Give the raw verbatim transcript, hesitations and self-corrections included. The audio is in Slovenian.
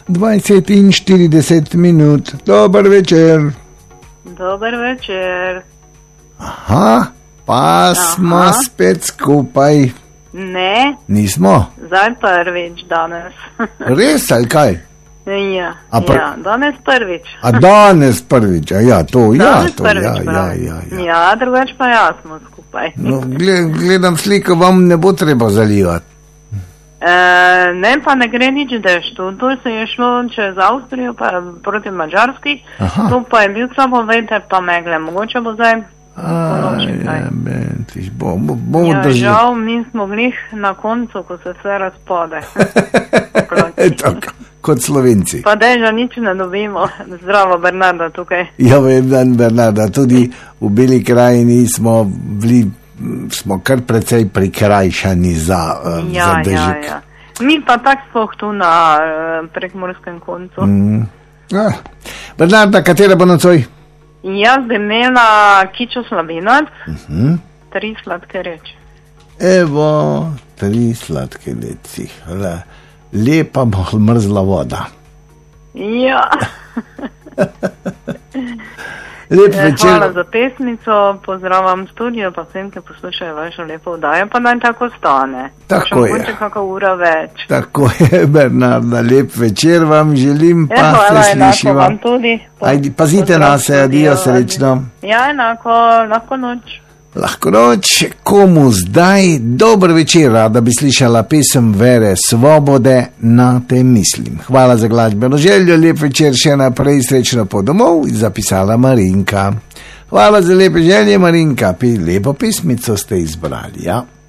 dvajset in štirideset minut. Dober večer. Dober večer. Aha, pa smo Aha. spet skupaj. Ne. Nismo? Zdaj prvič danes. Res ali kaj? Ja, pr... ja, danes prvič. A danes prvič, a ja, to, ja, danes to, prvič, ja, ja, ja, ja. Ja, drugač pa ja smo skupaj. No, gledam sliko, vam ne bo treba zalivati. E, ne, pa ne gre nič dež. Tu se je šlo čez Avstrijo, pa proti Mađarski. Aha. Tu pa je bil samo veter, pa megle. Mogoče bo zdaj ponoči. Bo, bo, bo ja, žal, mi smo glih na koncu, ko se vse razpade. Tako, kot Slovenci. Pa deža nič ne dobimo. Zdravo, Bernarda, tukaj. Ja, vem, dan, Bernarda. Tudi v Beli krajini smo bili, smo kar precej prikrajšani za, uh, ja, za dežek. Ja, ja. Mi pa tak spoh tu na uh, prekmorskem koncu. Mm. Ah. Bernarda, katera bo nocoj? Jaz bi imela kičo slabinac, uh-huh. tri sladke reči. Evo, tri sladke reči. Lepa bolj mrzla voda. Ja. Lep večer. Hvala za pesmico, pozdravam studio, pa vsem, ki poslušajo vašo lepo vdajo, pa naj tako stane. Tako je. Mogoče kakšna ura več. Tako je, Bernarda, lep večer vam želim, pa ja, hvala, se slišiva. Enako vam tudi. Ajde, pazite na se, adijo, srečno. Ja, enako, lahko noč. Lahko noč, komu zdaj, dober večer, da bi slišala pesem Vere Svobode, na te mislim. Hvala za glasbeno željo, lep večer še naprej, srečno po domov, zapisala Marinka. Hvala za lepe želje, Marinka, lepo pesmico ste izbrali, ja.